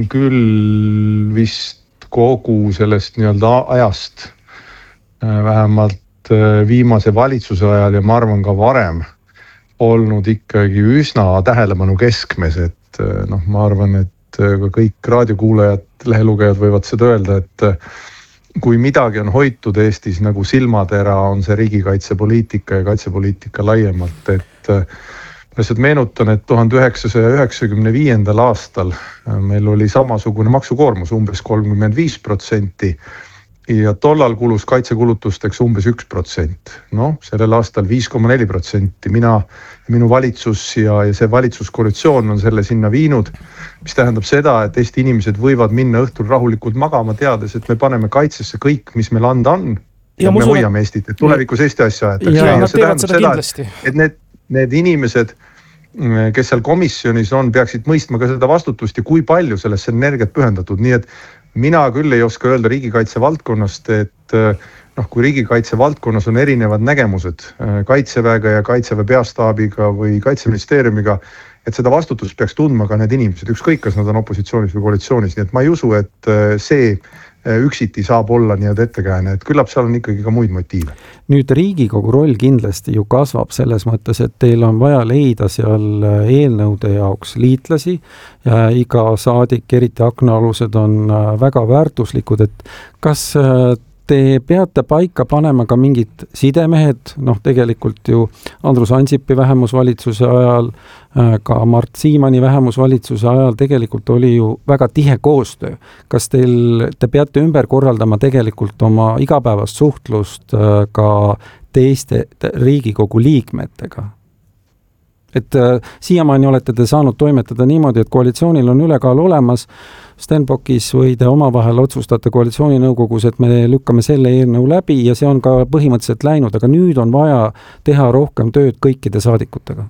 küll vist kogu sellest nii-öelda ajast, vähemalt viimase valitsuse ajal ja ma arvan ka varem, olnud ikkagi üsna tähelepanu keskmes, et ma arvan, et ka kõik raadiokuulajad, lehelugejad võivad seda öelda, et kui midagi on hoitud Eestis nagu silmatera, on see riigikaitsepoliitika ja kaitsepoliitika laiemalt, et lihtsalt meenutan, et 1995. aastal meil oli samasugune maksukoormus umbes 35% ja tollal kulus kaitsekulutusteks umbes 1%. Sellel aastal 5,4%. Minu valitsus ja see valitsuskoalitsioon on selle sinna viinud, mis tähendab seda, et Eesti inimesed võivad minna õhtul rahulikult magama, teades, et me paneme kaitsesse kõik, mis meil anda on. Ja me hoiame Eestit, et tulevikus Eesti asja aetakse. Ja nad teevad seda kindlasti. Et need inimesed, kes seal komisjonis on, peaksid mõistma ka seda vastutust ja kui palju sellesse energiat pühendatud. Nii et mina küll ei oska öelda riigikaitse valdkonnast, et kui riigikaitse valdkonnas on erinevad nägemused Kaitseväega ja Kaitseväe peastaabiga või Kaitseministeeriumiga, et seda vastutust peaks tundma ka need inimesed, ükskõik kas nad on opositsioonis või koalitsioonis. Nii et ma ei usu, et see üksiti saab olla nii-öelda ettekääne, et küllap seal on ikkagi ka muid motiive. Nüüd Riigikogu roll kindlasti ju kasvab selles mõttes, et teil on vaja leida seal eelnõude jaoks liitlasi ja iga saadik, eriti aknaalused, on väga väärtuslikud, et kas te peate paika panema ka mingid sidemehed, tegelikult ju Andrus Ansipi vähemusvalitsuse ajal, ka Mart Siimanni vähemusvalitsuse ajal tegelikult oli ju väga tihe koostöö. Kas te peate ümber korraldama tegelikult oma igapäevast suhtlust ka teiste Riigikogu liikmetega? Et siiamaani olete te saanud toimetada niimoodi, et koalitsioonil on ülekaal olemas Stenbockis või te omavahel otsustate koalitsiooninõukogus, et me lükkame selle eelnõu läbi ja see on ka põhimõtteliselt läinud, aga nüüd on vaja teha rohkem tööd kõikide saadikutega.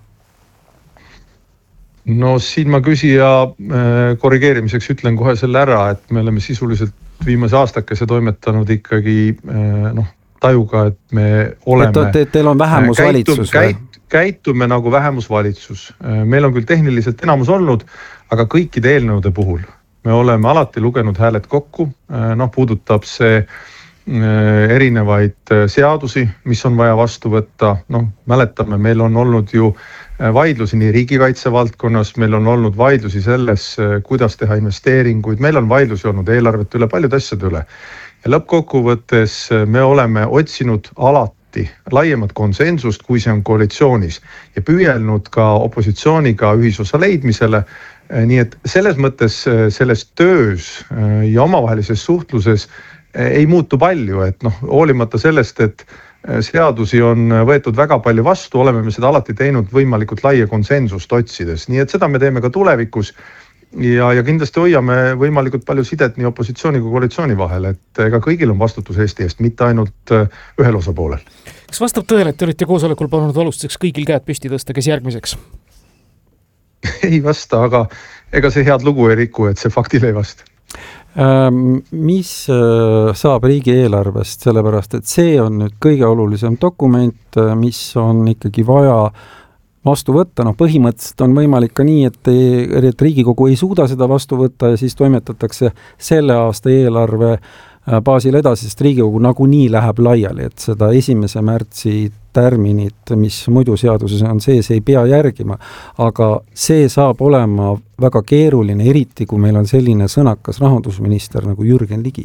Siin ma küsija korrigeerimiseks ütlen kohe selle ära, et me oleme sisuliselt viimase aastakese toimetanud ikkagi tajuga, et me oleme... Teil on vähemusvalitsus käitume nagu vähemusvalitsus. Meil on küll tehniliselt enamus olnud, aga kõikide eelnõude puhul me oleme alati lugenud hääled kokku. Puudutab see erinevaid seadusi, mis on vaja vastu võtta. Mäletame, meil on olnud ju vaidlusi nii riigikaitse valdkonnas, meil on olnud vaidlusi selles, kuidas teha investeeringuid, meil on vaidlusi olnud eelarvet üle, paljud asjad üle. Ja lõppkokkuvõttes me oleme otsinud alati laiemat konsensust, kui see on koalitsioonis ja püüelnud ka opositsiooniga ühisosa leidmisele. Nii et selles mõttes selles töös ja omavahelises suhtluses ei muutu palju, et hoolimata sellest, et seadusi on võetud väga palju vastu, oleme me seda alati teinud võimalikult laia konsensust otsides. Nii et seda me teeme ka tulevikus ja kindlasti hoiame võimalikult palju sidet nii opositsiooni kui koalitsiooni vahel, et ega kõigil on vastutus Eesti eest, mitte ainult ühel osapoolel. Kas vastab tõele, et te olite koosolekul palunud alustuseks kõigil käed püsti tõsta, kes järgmiseks? Ei vasta, aga ega see head lugu ei riku, et see faktile ei vasta. Mis saab riigieelarvest, sellepärast, et see on nüüd kõige olulisem dokument, mis on ikkagi vaja vastu võtta. Põhimõtteliselt on võimalik ka nii, et Riigikogu ei suuda seda vastu võtta ja siis toimetatakse selle aasta eelarve baasil edasi, sest Riigikogu nagunii läheb laiali, et seda 1. märtsi tärminit, mis muidu seaduses on sees, ei pea järgima. Aga see saab olema väga keeruline, eriti kui meil on selline sõnakas rahandusminister nagu Jürgen Ligi.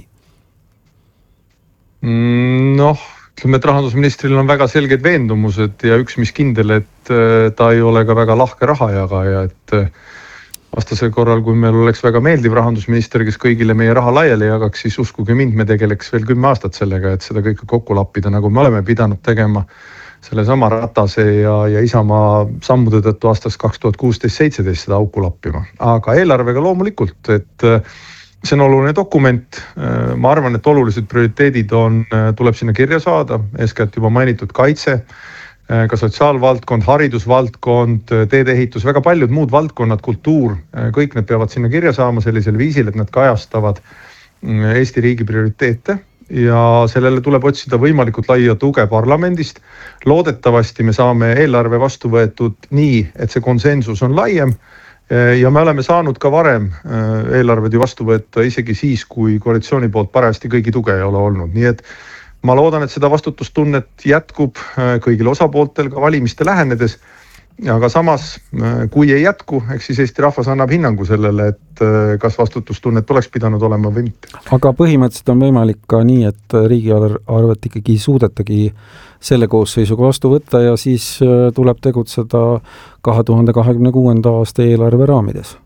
Ütleme, et rahandusministril on väga selged veendumused ja üks mis kindel, et ta ei ole ka väga lahke rahajagaja, et vastasel korral, kui meil oleks väga meeldiv rahandusminister, kes kõigile meie raha laiali jagaks, siis uskuge mind, me tegeleks veel 10 aastat sellega, et seda kõike kokku lappida, nagu me oleme pidanud tegema selle sama Ratase ja Isamaa sammude tõttu aastast 2016-17 seda auku lappima. Aga eelarvega loomulikult, et see on oluline dokument. Ma arvan, et olulised prioriteedid tuleb sinna kirja saada, eeskätt juba mainitud kaitse, ka sotsiaalvaldkond, haridusvaldkond, teedeehitus, väga paljud muud valdkonnad, kultuur, kõik need peavad sinna kirja saama sellisel viisil, et nad kajastavad Eesti riigi prioriteete ja sellele tuleb otsida võimalikult laia tuge parlamendist. Loodetavasti me saame eelarve vastu võetud nii, et see konsensus on laiem Ja me oleme saanud ka varem eelarved ju vastu võtta isegi siis, kui koalitsiooni poolt parajasti kõigi tuge ei ole olnud. Nii et ma loodan, et seda vastutustunnet jätkub kõigil osapooltel ka valimiste lähenedes. Aga samas, kui ei jätku, eks siis Eesti rahvas annab hinnangu sellele, et kas vastutustunnet oleks pidanud olema või mitte. Aga põhimõtteliselt on võimalik ka nii, et riigieelarvet ikkagi suudetagi selle koosseisuga vastu võtta ja siis tuleb tegutseda 2026. aasta eelarve raamides.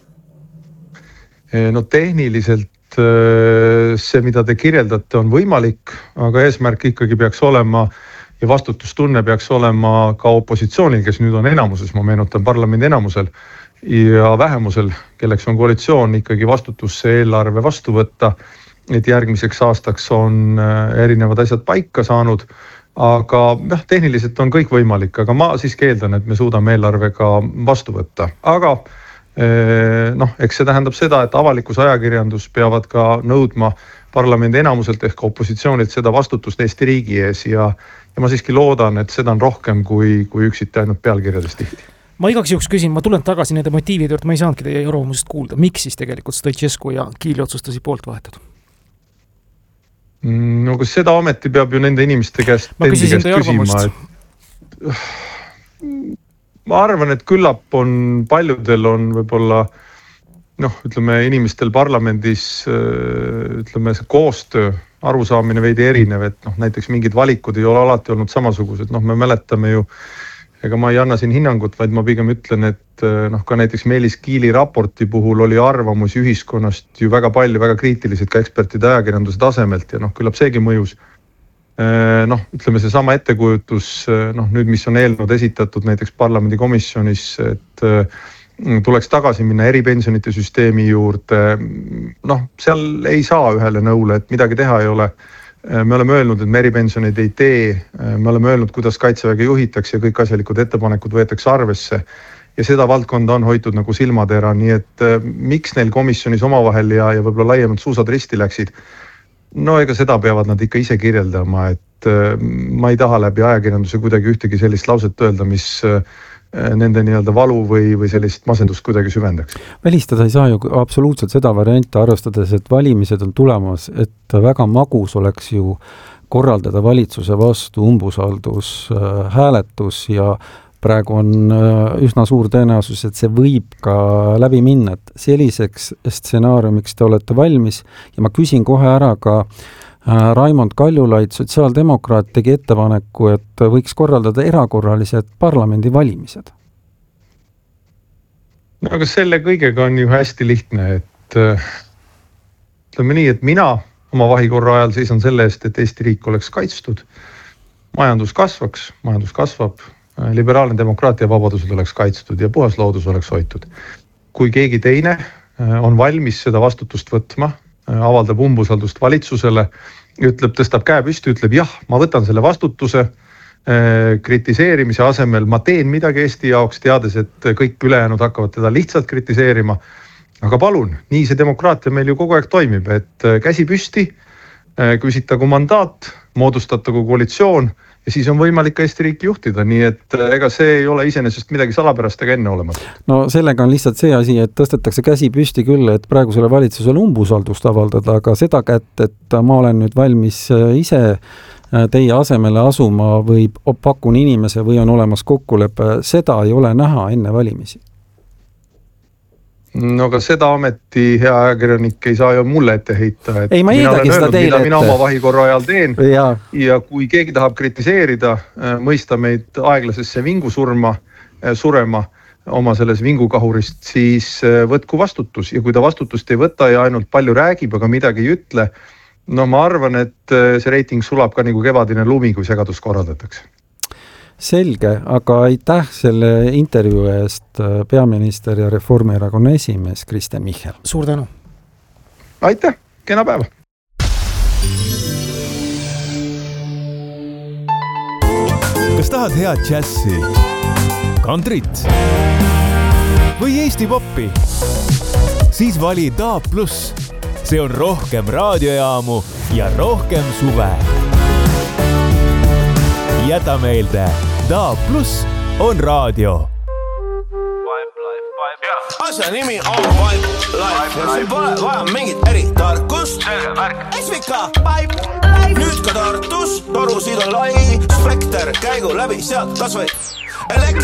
No tehniliselt see, mida te kirjeldate, on võimalik, aga eesmärk ikkagi peaks olema ja vastutustunne peaks olema ka opositsioonil, kes nüüd on enamuses, ma meenutan parlamendi enamusel ja vähemusel, kelleks on koalitsioon, ikkagi vastutusse eelarve vastu võtta, et järgmiseks aastaks on erinevad asjad paika saanud, aga tehniliselt on kõik võimalik, aga ma siiski eeldan, et me suudame eelarvega vastu võtta. Aga eks see tähendab seda, et avalikus ajakirjandus peavad ka nõudma parlamendi enamuselt ehk opositsioonilt seda vastutust Eesti riigi ees ja ma siiski loodan, et seda on rohkem kui üksiti ainult pealkirjades tihti. Ma igaks juhuks küsin, ma tulen tagasi nende motiivide juurde, ma ei saanudki teie arvamusest kuulda. Miks siis tegelikult Stoicescu ja Kiili otsustasid poolt vahetada? No kas seda ameti peab ju nende inimeste käest ma küsisin teie arvamust. Ma arvan, et küllap on paljudel on võib-olla ütleme inimestel parlamendis ütleme see koostöö arusaamine veidi erinev, et näiteks mingid valikud ei ole alati olnud samasugused. Me mäletame ju, ega ma ei anna siin hinnangut, vaid ma pigem ütlen, et ka näiteks Meelis Kiili raporti puhul oli arvamusi ühiskonnast ju väga palju, väga kriitilised ka ekspertide ajakirjanduse tasemelt ja küllap seegi mõjus. Ütleme see sama ettekujutus, nüüd mis on eelnõud esitatud näiteks parlamendi komisjonis, et tuleks tagasi minna eripensionite süsteemi juurde. Seal ei saa ühele nõule, et midagi teha ei ole. Me oleme öelnud, et me eripensioneid ei tee. Me oleme öelnud, kuidas kaitseväge juhitakse ja kõik asjalikud ettepanekud võetakse arvesse. Ja seda valdkonda on hoitud nagu silmatera, nii et miks neil komisjonis omavahel ja võib-olla laiemalt suusad risti läksid? Ega seda peavad nad ikka ise kirjeldama, et ma ei taha läbi ajakirjanduse kuidagi ühtegi sellist lauset öelda, mis nende nii-öelda valu või sellist masendust kuidagi süvendaks. Välistada ei saa ju absoluutselt seda varianti arvestades, et valimised on tulemas, et väga magus oleks ju korraldada valitsuse vastu umbusaldus hääletus ja praegu on üsna suur tõenäosus, et see võib ka läbi minna. Selliseks stsenaariumiks te olete valmis ja ma küsin kohe ära ka Raimond Kaljulaid, sotsiaaldemokraat, tegi ettepaneku, et võiks korraldada erakorralised parlamendivalimised. Aga selle kõigega on ju hästi lihtne, et ütleme nii, et mina oma vahikorra ajal seisan selle eest, et Eesti riik oleks kaitstud, majandus kasvab, liberaalne demokraatia vabadused oleks kaitstud ja puhas loodus oleks hoitud. Kui keegi teine on valmis seda vastutust võtma, avaldab umbusaldust valitsusele, tõstab käe püsti, ütleb jah, ma võtan selle vastutuse kritiseerimise asemel, ma teen midagi Eesti jaoks, teades, et kõik ülejäänud hakkavad teda lihtsalt kritiseerima. Aga palun, nii see demokraatia meil ju kogu aeg toimib, et käsi püsti, küsitagu mandaat, moodustatagu koalitsioon ja siis on võimalik Eesti riiki juhtida, nii et ega see ei ole iseenesest midagi salapärast ega enne olematut. No sellega on lihtsalt see asi, et tõstetakse käsi püsti küll, et praegusele valitsusele umbusaldust avaldada, aga seda kätt, et ma olen nüüd valmis ise teie asemele asuma või pakun inimese või on olemas kokkulepe, seda ei ole näha enne valimisi. No aga seda ameti hea ajakirjanik ei saa ju mulle ette heita, et ei, ma mina olen öelnud, mida mina oma ette. Vahikorra ajal teen ja kui keegi tahab kritiseerida, mõista meid aeglasesse surema oma selles vingukahurist, siis võtku vastutus ja kui ta vastutust ei võta ja ainult palju räägib, aga midagi ei ütle, ma arvan, et see reiting sulab ka nagu kevadine lumi, kui segadus korraldatakse. Selge, aga aitäh selle intervjuu eest peaminister ja Reformierakonna esimees Kristen Michal. Suur tänu. Aitäh, kena päeva. Kas tahad head džässi, kantrit või Eesti poppi? Siis vali DAB+. See on rohkem raadiojaamu ja rohkem suve. Jäta meelde, DAB+ on raadio. asja nimi on Pipe Life ja siin pole vaja mingit eritarkust. SVK Pipe Life. Nüüd ka Tartus, torusid on lai, spekter käigu läbi sealt kas või